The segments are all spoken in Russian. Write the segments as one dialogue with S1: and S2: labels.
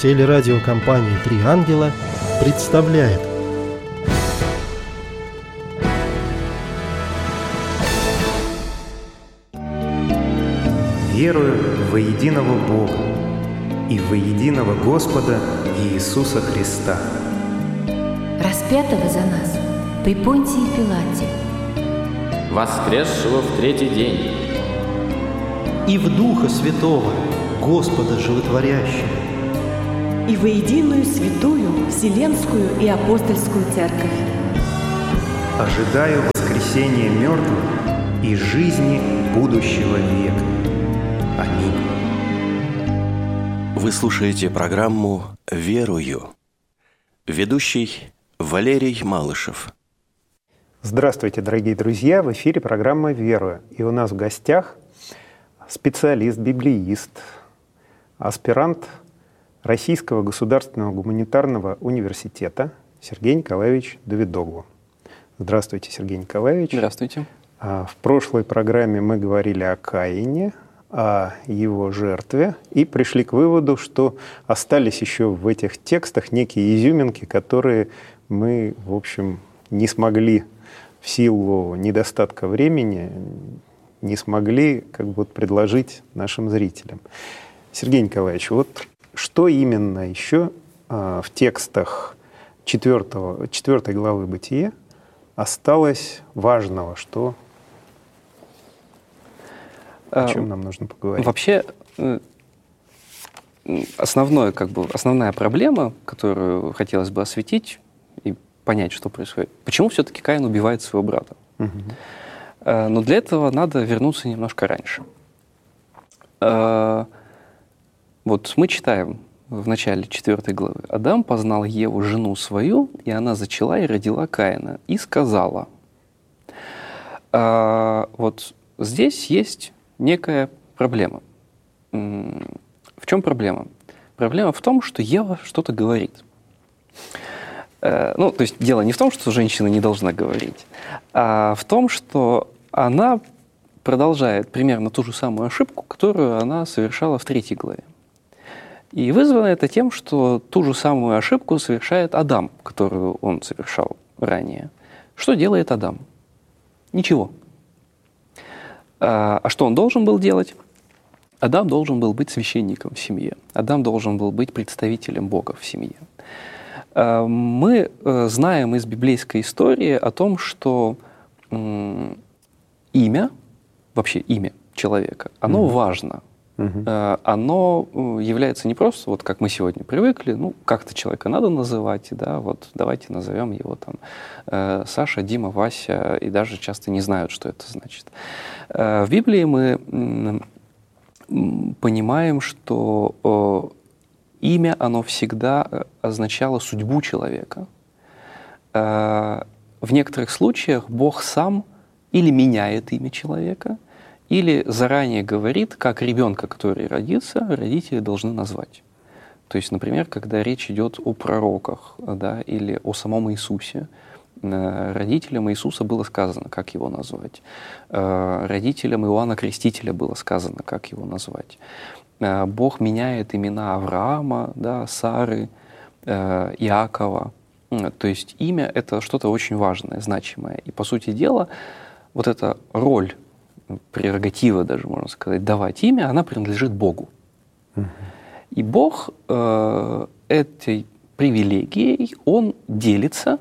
S1: Телерадиокомпания «Три ангела» представляет.
S2: Верую во единого Бога и во единого Господа Иисуса Христа,
S3: распятого за нас при Понтии Пилате,
S4: воскресшего в третий день,
S1: и в Духа Святого, Господа Животворящего,
S5: и во единую святую Вселенскую и Апостольскую Церковь.
S2: ожидаю воскресения мертвых и жизни будущего века. Аминь.
S6: Вы слушаете программу «Верую». Ведущий Валерий Малышев.
S2: Здравствуйте, дорогие друзья! В эфире программа «Верую». И у нас в гостях специалист, библеист, аспирант Российского государственного гуманитарного университета Сергей Николаевич Давидоглу. Здравствуйте, Сергей Николаевич.
S7: Здравствуйте.
S2: В прошлой программе мы говорили о Каине, о его жертве, и пришли к выводу, что остались еще в этих текстах некие изюминки, которые мы, в общем, не смогли в силу недостатка времени, не смогли предложить нашим зрителям. Сергей Николаевич, вот что именно еще в текстах 4 главы Бытия осталось важного, что о чем нам нужно поговорить?
S7: Вообще, основная проблема, которую хотелось бы осветить и понять, что происходит, почему все-таки Каин убивает своего брата. Угу. Но для этого надо вернуться немножко раньше. Вот мы читаем в начале 4 главы. «Адам познал Еву, жену свою, и она зачала и родила Каина, и сказала». Вот здесь есть некая проблема. В чем проблема? Проблема в том, что Ева что-то говорит. То есть дело не в том, что женщина не должна говорить, а в том, что она продолжает примерно ту же самую ошибку, которую она совершала в 3 главе. И вызвано это тем, что ту же самую ошибку совершает Адам, которую он совершал ранее. Что делает Адам? Ничего. А что он должен был делать? Адам должен был быть священником в семье. Адам должен был быть представителем Бога в семье. Мы знаем из библейской истории о том, что имя, вообще имя человека, оно важно. Оно является не просто, вот как мы сегодня привыкли, как-то человека надо называть, да, вот давайте назовем его там Саша, Дима, Вася, и даже часто не знают, что это значит. В Библии мы понимаем, что имя, оно всегда означало судьбу человека. В некоторых случаях Бог сам или меняет имя человека, или заранее говорит, как ребенка, который родится, родители должны назвать. То есть, например, когда речь идет о пророках, да, или о самом Иисусе, родителям Иисуса было сказано, как его назвать. Родителям Иоанна Крестителя было сказано, как его назвать. Бог меняет имена Авраама, да, Сары, Иакова. То есть имя — это что-то очень важное, значимое. И, по сути дела, вот эта роль, прерогатива даже, можно сказать, давать имя, она принадлежит Богу. И Бог этой привилегией, он делится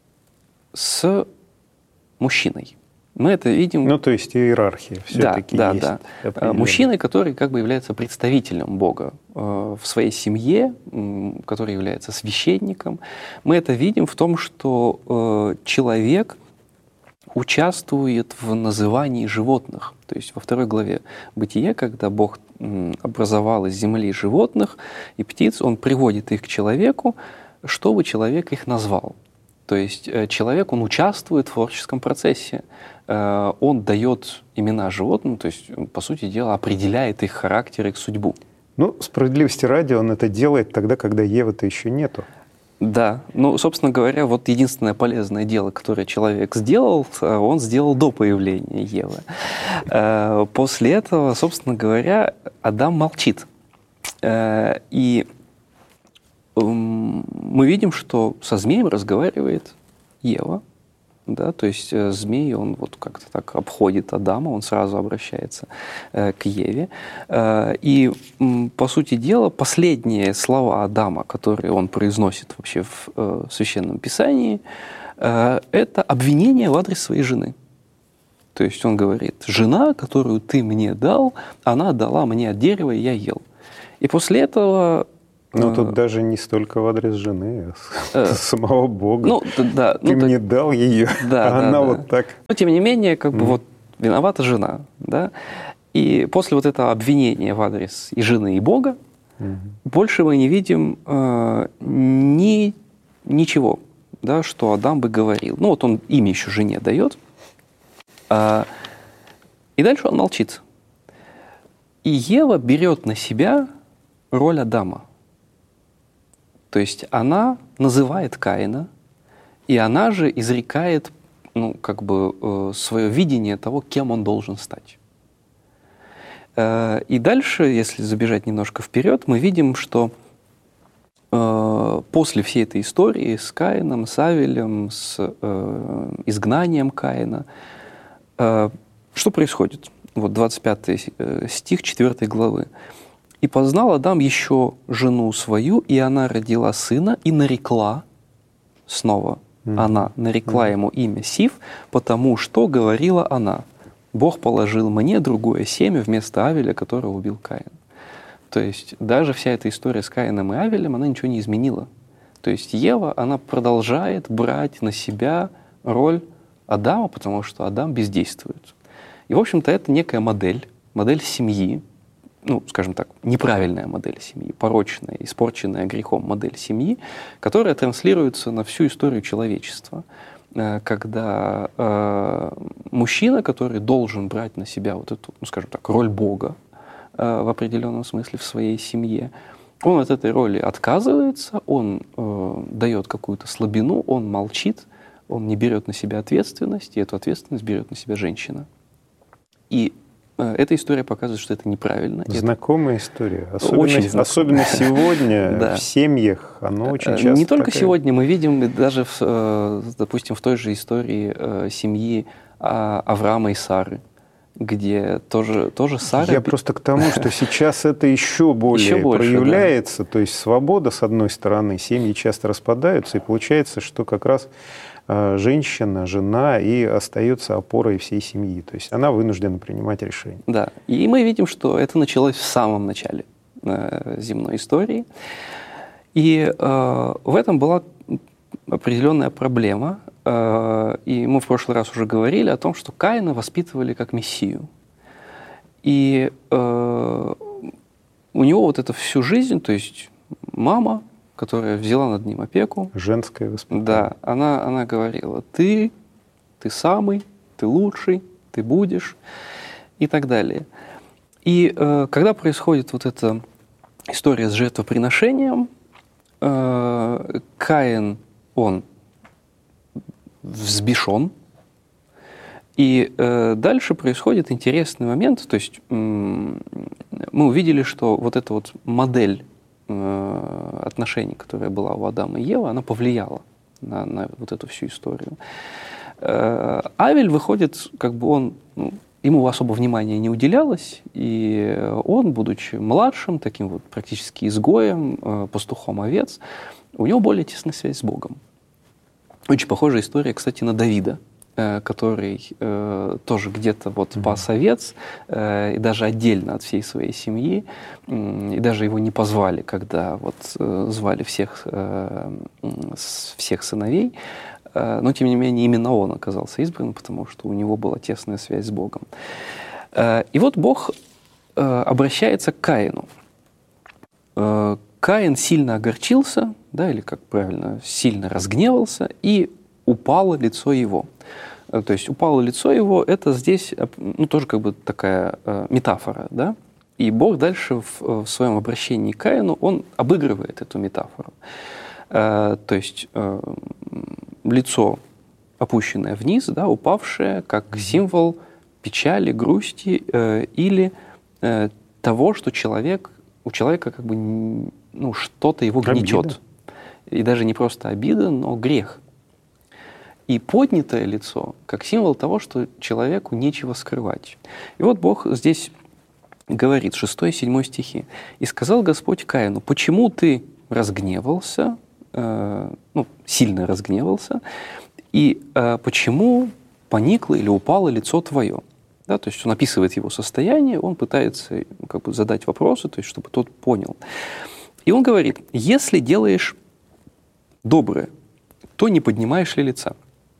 S7: с мужчиной. Мы это видим...
S2: то есть иерархия все-таки есть.
S7: Да. Мужчиной, который является представителем Бога в своей семье, который является священником. Мы это видим в том, что человек участвует в назывании животных. То есть во 2 главе Бытия, когда Бог образовал из земли животных и птиц, Он приводит их к человеку, чтобы человек их назвал. То есть человек, он участвует в творческом процессе. Он дает имена животным, то есть, по сути дела, определяет их характер, их судьбу.
S2: Справедливости ради, он это делает тогда, когда Евы-то еще нету.
S7: Да, собственно говоря, вот единственное полезное дело, которое человек сделал, он сделал до появления Евы. После этого, собственно говоря, Адам молчит. И мы видим, что со змеем разговаривает Ева, да, то есть змей, он вот как-то так обходит Адама, он сразу обращается к Еве. И, по сути дела, последние слова Адама, которые он произносит вообще в Священном Писании, это обвинение в адрес своей жены. То есть он говорит: «Жена, которую ты мне дал, она дала мне от дерева, и я ел». И после этого...
S2: Но тут даже не столько в адрес жены, а самого Бога. Ты мне дал ее, а она вот так.
S7: Но тем не менее, как бы вот виновата жена. Да? И после вот этого обвинения в адрес и жены, и Бога, больше мы не видим ничего, да, что Адам бы говорил. Ну вот он имя еще жене дает, и дальше он молчит. И Ева берет на себя роль Адама. То есть она называет Каина, и она же изрекает, ну, как бы, свое видение того, кем он должен стать. И дальше, если забежать немножко вперед, мы видим, что после всей этой истории с Каином, с Авелем, с изгнанием Каина, что происходит? Вот 25 стих 4 главы. «И познал Адам еще жену свою, и она родила сына, и нарекла», снова она нарекла ему имя Сиф, потому что говорила она: «Бог положил мне другое семя вместо Авеля, которого убил Каин». То есть даже вся эта история с Каином и Авелем, она ничего не изменила. То есть Ева, она продолжает брать на себя роль Адама, потому что Адам бездействует. И, в общем-то, это некая модель семьи, ну, скажем так, неправильная модель семьи, порочная, испорченная грехом модель семьи, которая транслируется на всю историю человечества, когда мужчина, который должен брать на себя вот эту, ну, скажем так, роль Бога в определенном смысле в своей семье, он от этой роли отказывается, он дает какую-то слабину, он молчит, он не берет на себя ответственность, и эту ответственность берет на себя женщина. И эта история показывает, что это неправильно.
S2: Знакомая история. Особенно сегодня в семьях оно очень часто.
S7: Не только сегодня, мы видим даже, допустим, в той же истории семьи Авраама и Сары, где тоже Сара...
S2: Я просто к тому, что сейчас это еще больше проявляется. Да. То есть свобода, с одной стороны, семьи часто распадаются, и получается, что как раз женщина, жена и остается опорой всей семьи. То есть она вынуждена принимать решения.
S7: Да, и мы видим, что это началось в самом начале земной истории. И в этом была определенная проблема. И мы в прошлый раз уже говорили о том, что Каина воспитывали как мессию. И у него вот это всю жизнь, то есть мама, которая взяла над ним опеку.
S2: Женское воспитание.
S7: Да, она говорила: ты самый, ты лучший, ты будешь, и так далее. И когда происходит вот эта история с жертвоприношением, Каин, он взбешен, и дальше происходит интересный момент, то есть мы увидели, что вот эта вот модель отношений, которая была у Адама и Евы, она повлияла на вот эту всю историю. Авель выходит, как бы ему особо внимания не уделялось, и он, будучи младшим, таким вот практически изгоем, пастухом овец, у него более тесная связь с Богом. Очень похожая история, кстати, на Давида, который тоже где-то вот пас овец, и даже отдельно от всей своей семьи, и даже его не позвали, когда вот звали всех сыновей, но тем не менее именно он оказался избран, потому что у него была тесная связь с Богом. И вот Бог обращается к Каину. Каин сильно огорчился, да, или как правильно, сильно разгневался, и упало лицо его. То есть упало лицо его, это здесь, ну, тоже как бы такая метафора, да? И Бог дальше в своем обращении к Каину, он обыгрывает эту метафору. То есть лицо, опущенное вниз, да, упавшее, как символ печали, грусти или того, что у человека как бы что-то его гнетет.
S2: Обида.
S7: И даже не просто обида, но грех. И поднятое лицо как символ того, что человеку нечего скрывать. И вот Бог здесь говорит, 6-7 стихи. «И сказал Господь Каину, почему ты разгневался, сильно разгневался, и почему поникло или упало лицо твое?» Да, то есть он описывает его состояние, он пытается задать вопросы, то есть чтобы тот понял. И он говорит, если делаешь доброе, то не поднимаешь ли лица?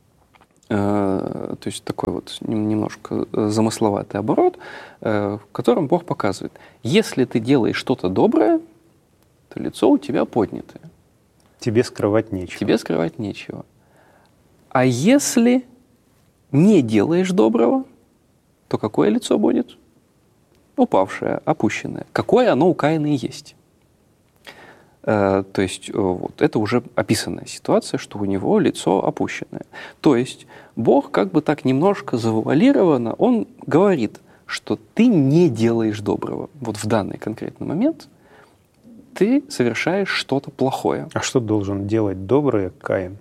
S7: То есть такой вот немножко замысловатый оборот, в котором Бог показывает, если ты делаешь что-то доброе, то лицо у тебя поднятое.
S2: Тебе скрывать нечего.
S7: Тебе скрывать нечего. А если не делаешь доброго, то какое лицо будет? Упавшее, опущенное. Какое оно у Каина и есть. То есть вот, это уже описанная ситуация, что у него лицо опущенное. То есть Бог как бы так немножко завуалированно, он говорит, что ты не делаешь доброго. Вот в данный конкретный момент ты совершаешь что-то плохое.
S2: А что должен делать доброе Каин?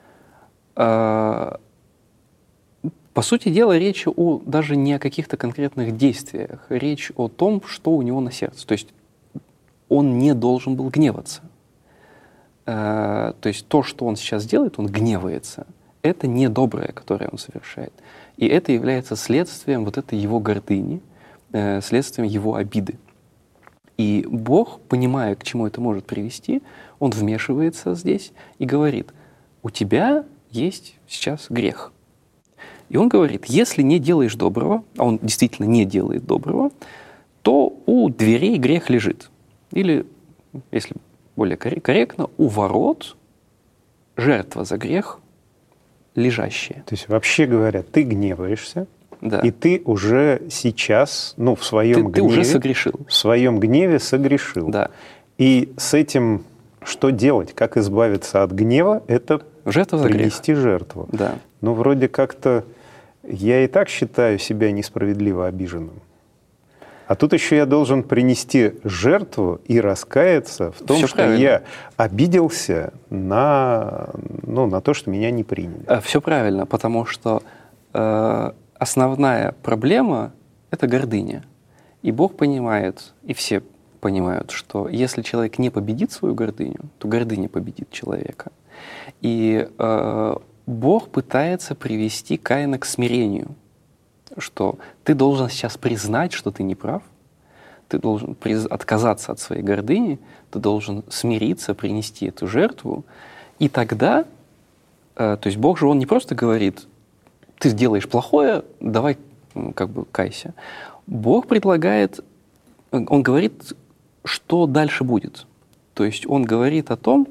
S7: По сути дела, речь даже не о каких-то конкретных действиях. Речь о том, что у него на сердце. То есть он не должен был гневаться. То есть то, что он сейчас делает, он гневается. Это не доброе, которое он совершает. И это является следствием вот этой его гордыни, следствием его обиды. И Бог, понимая, к чему это может привести, он вмешивается здесь и говорит, у тебя есть сейчас грех. И он говорит, если не делаешь доброго, а он действительно не делает доброго, то у дверей грех лежит. Или, если более корректно, у ворот жертва за грех лежащая.
S2: То есть, вообще говоря, ты гневаешься,
S7: Да.
S2: и ты уже сейчас, в своем гневе...
S7: Ты уже согрешил.
S2: В своем гневе согрешил.
S7: Да.
S2: И с этим что делать? Как избавиться от гнева? Это
S7: Жертва за грех.
S2: принести жертву.
S7: Да.
S2: Вроде как-то я и так считаю себя несправедливо обиженным. А тут еще я должен принести жертву и раскаяться в том,
S7: Всё
S2: что
S7: правильно.
S2: я обиделся на то, что меня не приняли.
S7: Все правильно, потому что основная проблема — это гордыня. И Бог понимает, и все понимают, что если человек не победит свою гордыню, то гордыня победит человека. И Бог пытается привести Каина к смирению, что ты должен сейчас признать, что ты не прав, ты должен отказаться от своей гордыни, ты должен смириться, принести эту жертву, и тогда, то есть Бог же, Он не просто говорит, ты сделаешь плохое, давай кайся. Бог предлагает, Он говорит, что дальше будет. То есть Он говорит о том,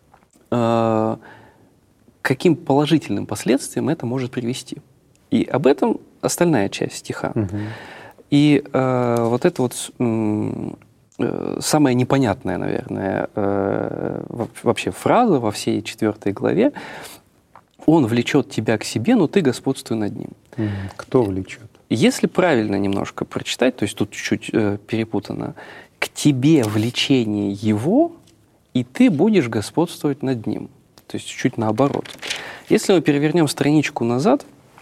S7: каким положительным последствиям это может привести. И об этом остальная часть стиха. И вот это вот самая непонятная, наверное, вообще фраза во всей 4 главе. Он влечет тебя к себе, но ты господствуй над ним.
S2: Кто влечет?
S7: Если правильно немножко прочитать, то есть тут чуть-чуть перепутано, к тебе влечение его, и ты будешь господствовать над ним. То есть чуть наоборот. Если мы перевернем страничку назад,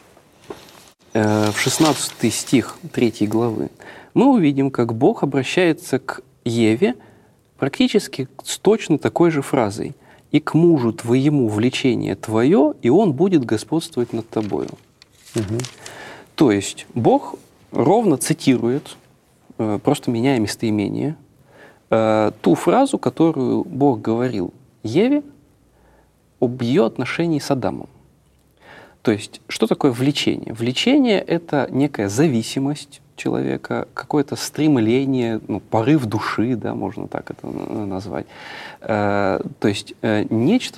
S7: в 16 стих 3 главы, мы увидим, как Бог обращается к Еве практически с точно такой же фразой. «И к мужу твоему влечение твое, и он будет господствовать над тобою». То есть Бог ровно цитирует, просто меняя местоимение, ту фразу, которую Бог говорил Еве об ее отношении с Адамом. То есть, что такое влечение? Влечение — это некая зависимость человека, какое-то стремление, порыв души, да, можно так это назвать. То есть, нечто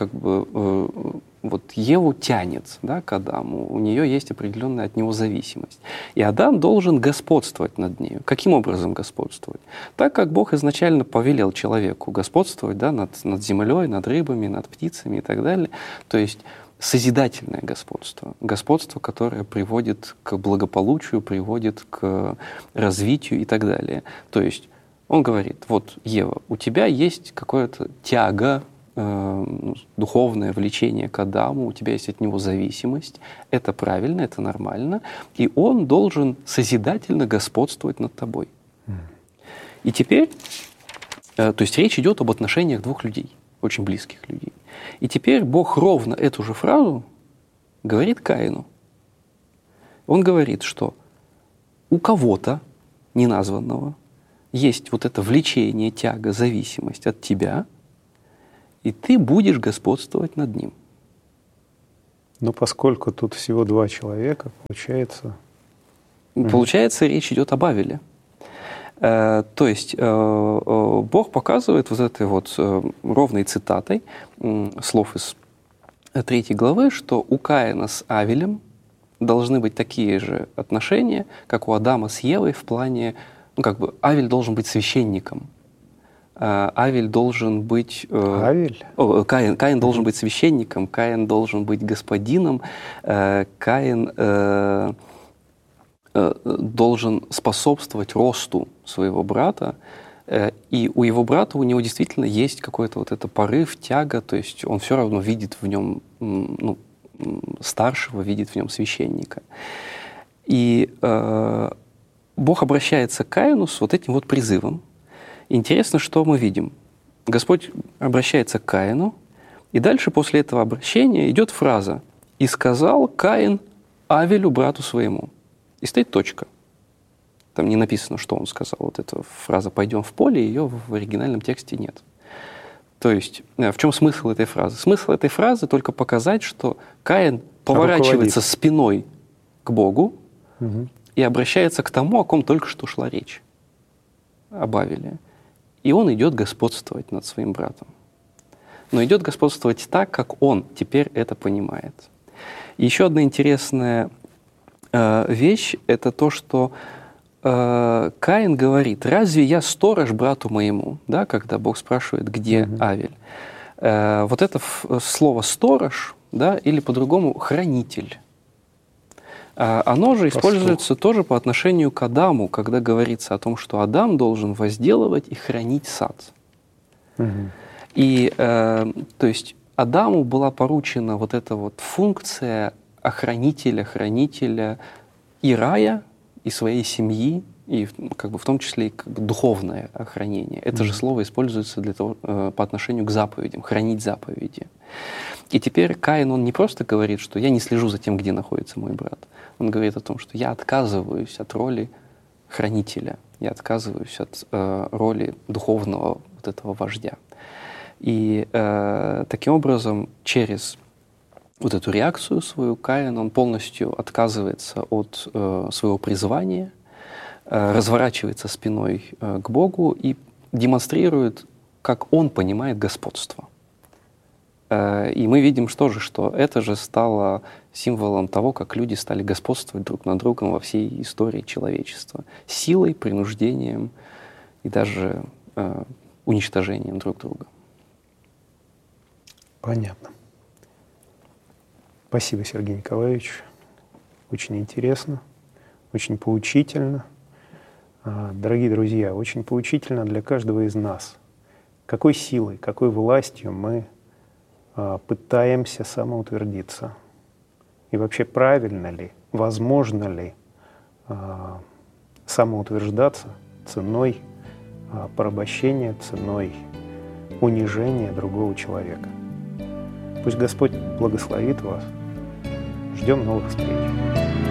S7: вот Еву тянет, да, к Адаму, у нее есть определенная от него зависимость. И Адам должен господствовать над нею. Каким образом господствовать? Так, как Бог изначально повелел человеку господствовать, да, над землей, над рыбами, над птицами и так далее. То есть созидательное господство. Господство, которое приводит к благополучию, приводит к развитию и так далее. То есть Он говорит, вот, Ева, у тебя есть какое-то тяга, духовное влечение к Адаму, у тебя есть от него зависимость, это правильно, это нормально, и он должен созидательно господствовать над тобой. И теперь, то есть речь идет об отношениях двух людей, очень близких людей. И теперь Бог ровно эту же фразу говорит Каину. Он говорит, что у кого-то неназванного есть вот это влечение, тяга, зависимость от тебя, и ты будешь господствовать над ним.
S2: Но поскольку тут всего 2 человека, получается...
S7: Получается, речь идет об Авеле. То есть Бог показывает вот этой вот ровной цитатой слов из 3 главы, что у Каина с Авелем должны быть такие же отношения, как у Адама с Евой в плане, Авель должен быть священником. Авель должен быть... Каин должен быть священником, Каин должен быть господином, Каин должен способствовать росту своего брата, и у его брата, у него действительно есть какой-то вот это порыв, тяга, то есть он все равно видит в нем старшего, видит в нем священника. И Бог обращается к Каину с вот этим вот призывом. Интересно, что мы видим. Господь обращается к Каину, и дальше после этого обращения идет фраза «И сказал Каин Авелю, брату своему». И стоит точка. Там не написано, что он сказал. Вот эта фраза «пойдем в поле», ее в оригинальном тексте нет. То есть в чем смысл этой фразы? Смысл этой фразы только показать, что Каин поворачивается спиной к Богу и обращается к тому, о ком только что шла речь, об Авеле. И он идет господствовать над своим братом. Но идет господствовать так, как он теперь это понимает. И еще одна интересная вещь — это то, что Каин говорит: «Разве я сторож брату моему?» Да, когда Бог спрашивает, где Авель. Вот это слово «сторож», да, или по-другому «хранитель», оно же используется тоже по отношению к Адаму, когда говорится о том, что Адам должен возделывать и хранить сад. И, то есть, Адаму была поручена вот эта вот функция хранителя и рая, и своей семьи, и в том числе и духовное охранение. Это же слово используется для того, по отношению к заповедям, хранить заповеди. И теперь Каин, он не просто говорит, что я не слежу за тем, где находится мой брат. Он говорит о том, что я отказываюсь от роли хранителя, я отказываюсь от роли духовного вот этого вождя. И таким образом, через вот эту реакцию свою, Каин, он полностью отказывается от своего призвания, разворачивается спиной к Богу и демонстрирует, как он понимает господство. И мы видим тоже, что это же стало символом того, как люди стали господствовать друг над другом во всей истории человечества. Силой, принуждением и даже уничтожением друг друга.
S2: Понятно. Спасибо, Сергей Николаевич. Очень интересно, очень поучительно. Дорогие друзья, очень поучительно для каждого из нас. Какой силой, какой властью мы пытаемся самоутвердиться? И вообще правильно ли, возможно ли самоутверждаться ценой порабощения, ценой унижения другого человека? Пусть Господь благословит вас. Ждем новых встреч.